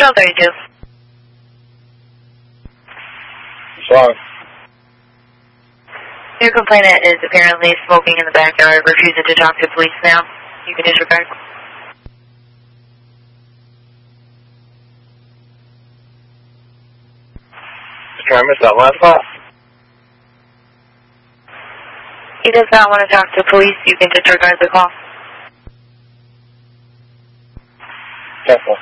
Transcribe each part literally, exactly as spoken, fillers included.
Control thirty-two. Sorry. Your complainant is apparently smoking in the backyard, refusing to talk to police now. You can disregard. Try to miss that last call. He does not want to talk to police. You can disregard the call. Careful.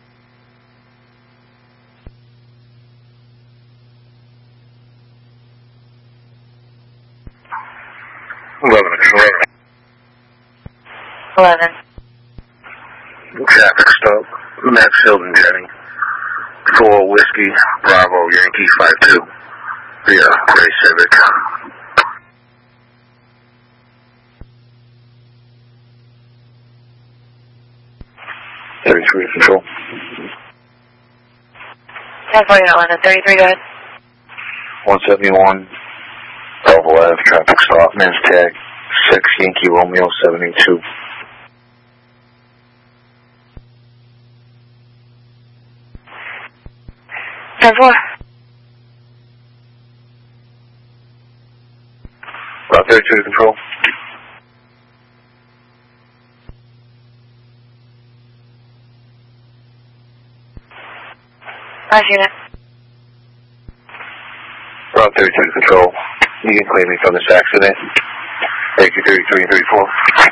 Eleven. Eleven. Eleven. Traffic stop. Max Hilton Jenny. Four Whiskey Bravo Yankee five two. Via Gray Civic. thirty-three control. ten forty Atlanta, thirty-three, go ahead. one seventy-one Bravo Ave, traffic stop, men's tag, six Yankee Romeo seven eight two. ten four. Route thirty-two to control. Last unit. Route thirty-two to control. You can claim me from this accident. Thank you, thirty-three and thirty-four.